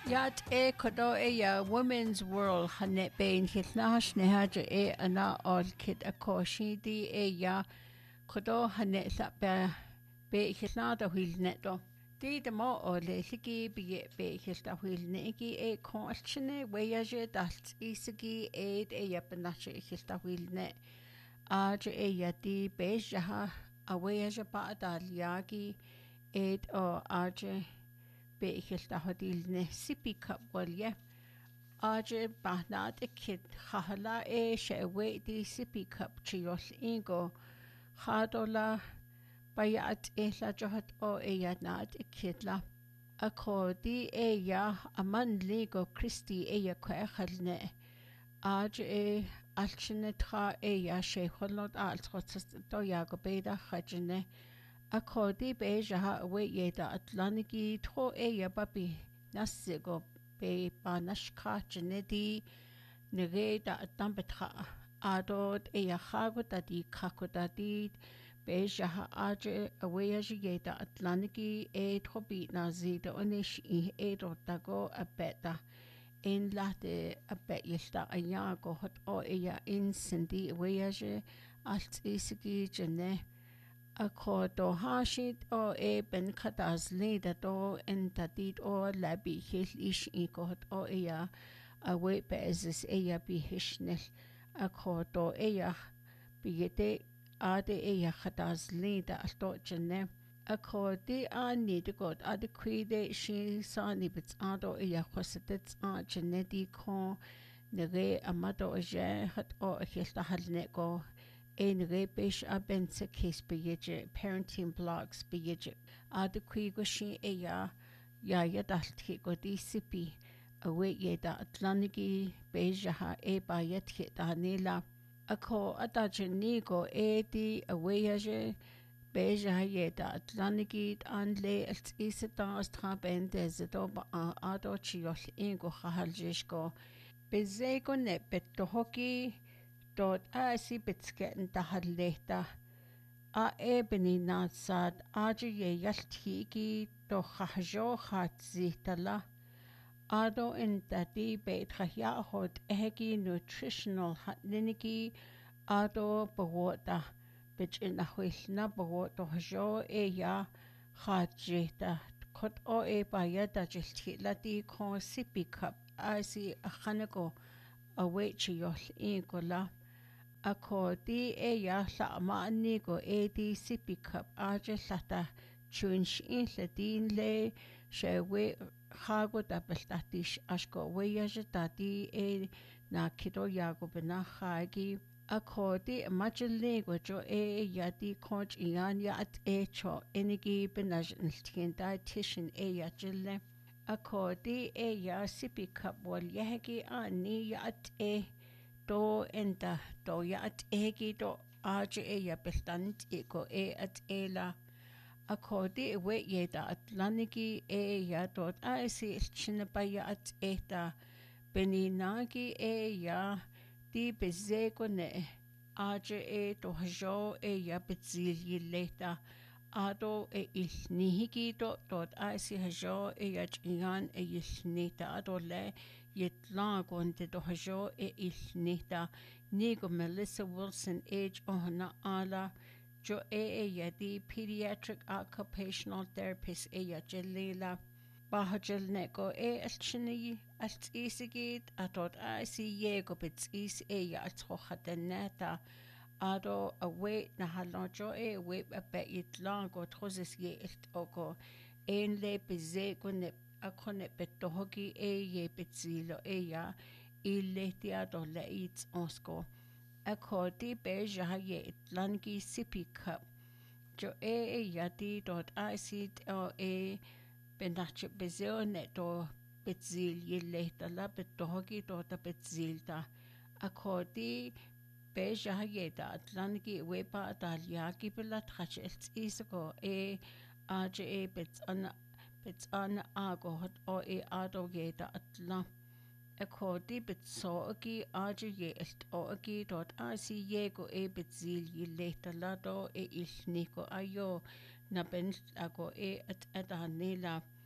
Yat e kodo e ya Women's World hanet bein hitnash nehaja e ana ol kit a koshi di e ya kodo hanet sa be hitnada wil neto. Di de mo o le ligi be hilta wil negi e konchne weyaje dalt isigi eid e ya benache hilta wil ne. Aja e ya di be jaha a weyaje ba adal yagi eid o aja be hilta hodil ne sipi cup walye. Aja bahnad e kid chahala e she we di sipi cup chiol ingo chadola bayat e la johat o e yadnad e kidla. Ako di e ya aman ligo Christi e ya kwechalne. Aja e alchine tra e ya she cholnod altrotas do yago beda chajine. Ako di be jaha we yeda atlanigi tro e ya babi nasigo be banashka janedi nere da atambetra adod e ya chago da di kako da di be jaha aje we yeda atlanigi e trobi nazida onish e do dago abeta in latte abet yesta ayago hot o e ya insendi we yaje alt isigi jane Ako do hashid o e ben katas leda do en tadid o labi hil ish ikot o ea a we bezis ea bi hishnil ako do ea biyete ade ea katas leda alto jene ako di ani de god ade kwide shi sani bits ado ea khosetets a jene di ko nere amado je hat o hilta halne go Ein rebish a bense case beje parenting blogs beje ad quigoshi ya dalti go disipi awe ye da atlanigi bejaha e bayet hit anila ako adajenigo e di aweyaje bejaha ye da atlanigi anle als iseta astrabende zedoba ado chiol ingo haljishko bezego ne betohoki dort a si bitsketten dahallehta a ebeni natsad aja ye yaltigi do khahjo khatzitala ado in dadi betrahya hot ehgi nutritional hatninigi ado bawota bich in ahwilna bawoto hjo e ya khatjita kot o e bayada jiltilati ko sipi cup asi akhanago awechi yol ingola Ako di e ya la maani go e di sipi cup aja lata chunsh in le din le she we chago da beltatish ashko we yaja dati e na kido yago bena chagi ako di imagine go jo e ya di conch ian ya at e cho enigi benaj niltien dietitian e ya jille ako di e ya sipi cup wal yahegi ani ya at e do enda do ya at egi do aja e ya beltant ego e at ela akodi we ye da atlanigi e ya dot a si chinaba ya at eta beninagi e ya di bezego ne aja e do jo e ya bezili leta ado e ilnihigi dot a si jo e ya chingan e ilnita ado le Yitlagonte do hajo e ilnita nigo Melissa Wilson age ohana ala jo e yadi pediatric occupational therapist e ya jelila bahajel neko e alchini alt isigid atot a si yego bits is e ya athohadeneta ado awe na halojo e we a bet yitlango trozes ye ogo en le bezego ne akone betohogi e ye betzilo e ya illetia do leits osko akodi beja ye itlangi sipi cup jo e yadi dot acid o e benache bezone do betzil ye leta la betohogi do ta betzilta akodi beja ye da atlangi wepa dalyaki bela trachels isgo e aje e betzana Bits an ago hot o e ado ye da atla. Akodi bitsogi aja ye est ogi dot asi yego e bitzil ye leta lado e ilniko ayo na ben ago e at adanela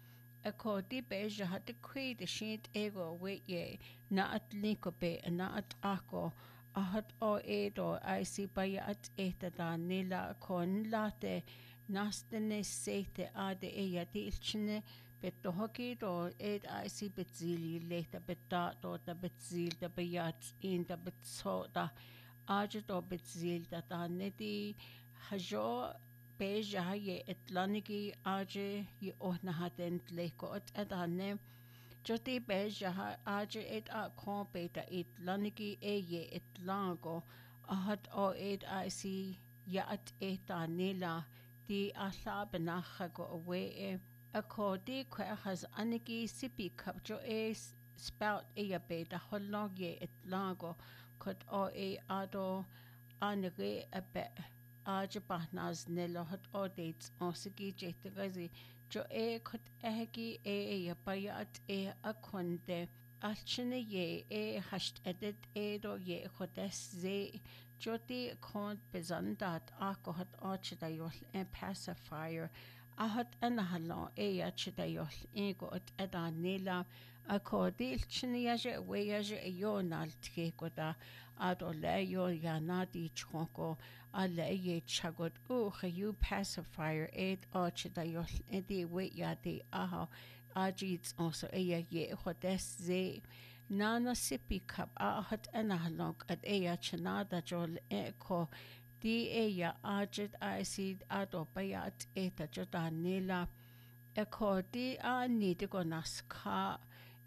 ako di beja hat de kui de shint ego wait ye na at liko be na at ako ahat o edo I see by at eta da nila kon late nastene sete ade eya di ilchine bet hoki do ed I see bet zili leta bet da do da bet zil da bayat in da bet so da aje do bet zil da nedi hajo beja ye etlaniki aje ye ohna hatent leko at adane joti beja aje et a kompeta etlaniki e ye etlango ahat o ed I see ya at eta nila di alla benacha go away ako di kwe has aniki sipi kapjo spout e ya beta holog ye etlango kot o ado anere a be aja bahnas nela hot odates osigi jetagazi jo kot ehegi ya bayat akonde alchine ye hasht edit do ye khodes ze joti kont bezandat akohat ochidayol pacifier ahat anahalo ya chidayol ego at edanela akodil chiniyaje weyaje yonal tkekoda ado leyo yanadi chonko alle ye chagot you pacifier ochidayol edi we yadi aha ajits also ye hodes ze nana sipi cup ahat analog at chanada jol eko di ajit acid ado bayat eta jodanela eko di nidigo naska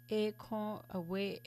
eko away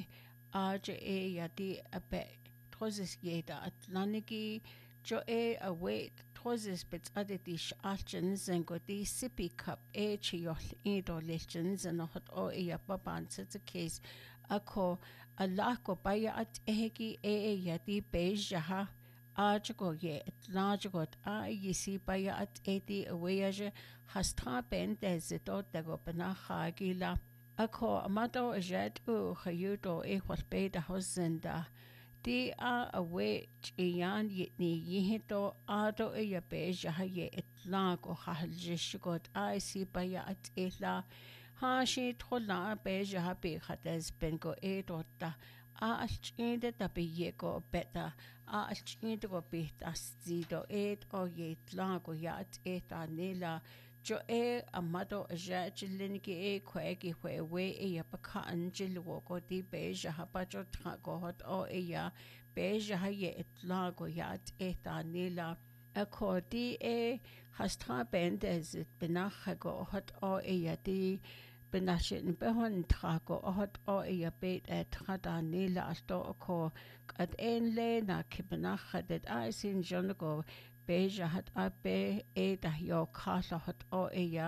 aja di abe tozis yeda atlaniki jo away tozis bits aditish alchins and go di sippy cup chiol edo legends and hot o baban sets a case ako alako baya at ehegi di bejaha ajago ye atlajagot yisi baya at edi awayaja hasta ben desito dago banahagila ako amato jet khayudo what beta hosenda di away chiyan yitni yihito ado beja ye itlago haljishgot si baya at ela ha shi thola beja be khades bengo edota alchinde da be yego beta alchinde go be taszido o ye itlago yat eta nela jo amado jajliniki kwegi we yapaka anjilwo go di beja hapacho trago hot o beja ye itlago yat eta nila akodi hastra bendes benachago hot o di benashin behon trago hot o bet trada nila asto ko at enle na kibnachadet sin jonago beja hat abe da yo kala hot o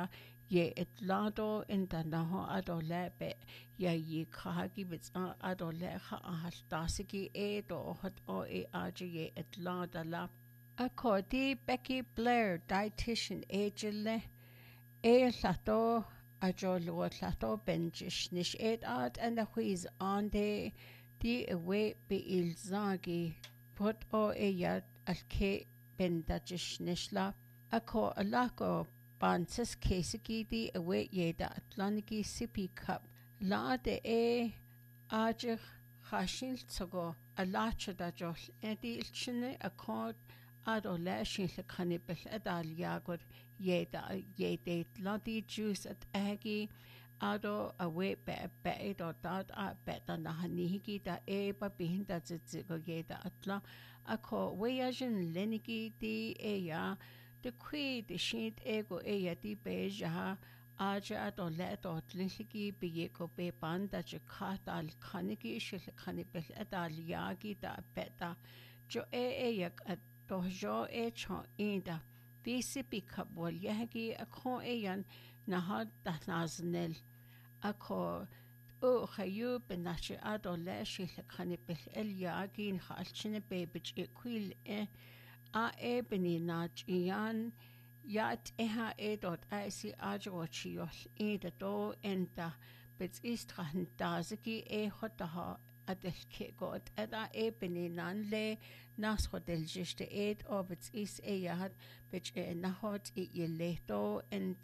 ye etlado in da naho adolebe ya ye kahagi bits adole ha dasigi do hot o aje ye etlada la akodi Becky Blair dietitian agile lato ajolo lato benjish nish ad and the quiz on the away be ilzagi put o ya alke bendajish nishla ako alako bansis kesiki di away ye da atlaniki sippy cup la de ajir khashil tsogo alacha da jol edi ilchine akod ado lashin kanibel adal yagod ye de ladi juice at agi ado away be do dad beta nahaniki da ba bihinda zigo ye da atla ako weyajin leniki di de qui de shit ego di beja aja ado leto tliniki biyeko be banda je kata al kaniki shil kanibel adal yagi da beta jo yak dojo chon inda di sippy cup wal yagi akon yan nahad da naznel ako khayu benachi ado leshi kanibel el yagi khalchine bebich equil beni nach yan yat dot si ajochiol do enta bits istran daziki hotaha adelke got eda beni nan le nas hotel jiste obits is yahat bich nahot ye leto enta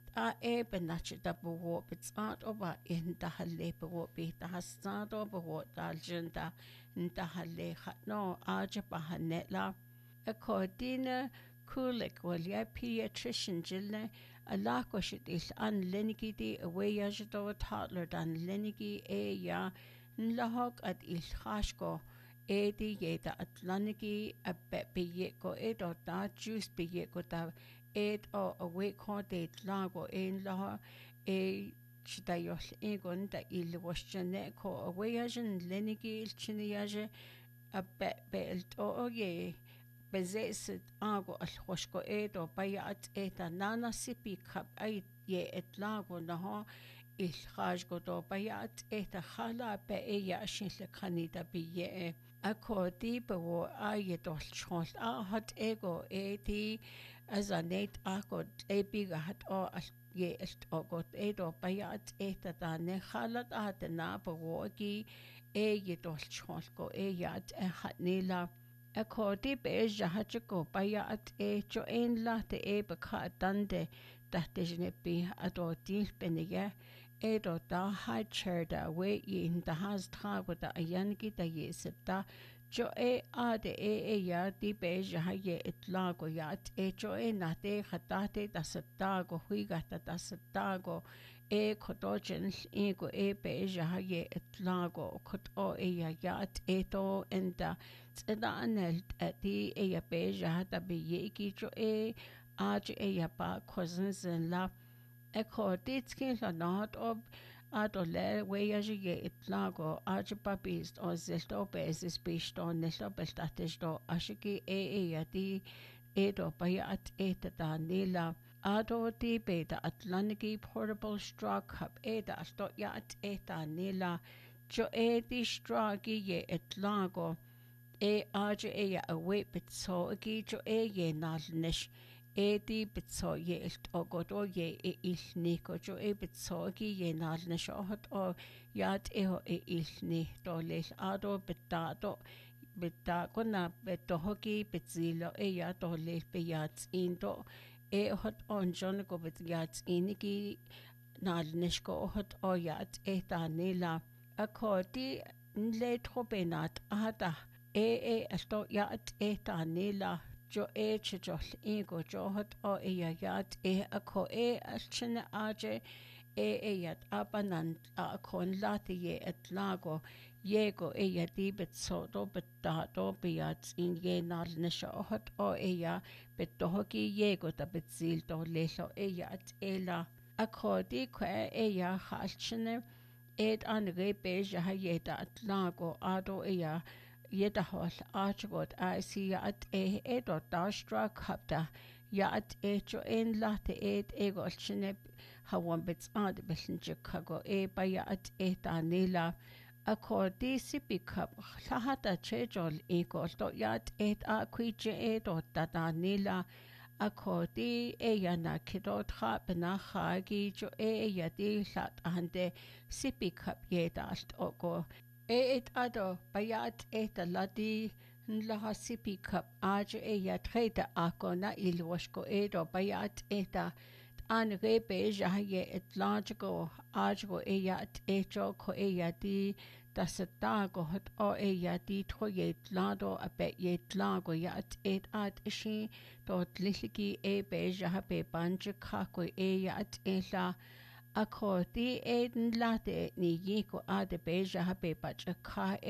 ta benach da bo bits art over in the halle bo be the hasad over what daljunda in the halle no aja bahanetla a cordina kulik wal ya pediatrician jilne a lakoshit is an lenigidi away yajdo toddler dan lenigi ya nlahok at il khashko edi yeda atlaniki a bet be yeko edo da juice be yeko da ed o away cordate lago in laha e chidayos egon da il wasjane ko away yajan lenigi il chiniyaje a bet belt o ye bezet ago al khoshko edo bayat eta nana sipi kap ay ye et lago naha il khashgo do bayat eta khala be ya shinle khanida bi ye akodi bo ay dol chol a hat ego edi azanet akod ebiga hat o ye est ogot edo bayat eta da ne khalat at na bo gi ye dol chol go yat hat nila akodi be jahachko bayat jo en la te baka dande dachte jnepi ado dil benige edo da high chair da we in the has trago da yangi da yeseta jo ade ya di be jahaye itlago yat jo na te khatate da setago huiga da setago kodojen ego be jahaye itlago kodo ya yat eto enda tseda anel di ya be jahata be yeki jo aj ya ba cousins in la Ekorditskin la not ob adole weyaje itlago ajpapist o zelto bezis pisto neslo beltatisto ashiki yati edo bayat eta nila ado di beta atlaniki portable straw cup eta asto yat eta nila jo di stragi ye itlago aje ya away bitso gi jo ye nalnish edi bitso ye ilt ogot o ye ilni ko jo bitso gi ye nalna shohot o yat ho ilni do les ado bitta kona betohoki bitzilo ya do les be yat indo hot on jon go bit yat iniki nalnish ko hot o yat eta nila akoti nle trobenat ada asto yat eta nila jo chijol ego johot o yat ako alchina aje yat abanan akon lati ye et lago yego yati betso do betato biat in ye nal nishot o betohoki yego da betzil do lelo yat ela akodi kwe ya halchine an rebe jahayeta at lago ado Yeda hol archgot I see at edo dastra kapta yat jo en late ego chinep hawan bits ad belin Chicago by yat nila akodi sipi kap lahata chejol ego do yat a quiche edo dada nila akodi yana kidot bena hagi jo yadi lat ande sipi kap yeda alt ogo ado bayat ladi nlaha sipi kap aj treda akona ilwashko edo bayat an rebe jahaye lajago ajgo jo ko di dasatago hot o di troye lado abet lago yat ad ishi dot liligi be jahabe banje kako la akoti eden late ni yiko ade beja habe bach ka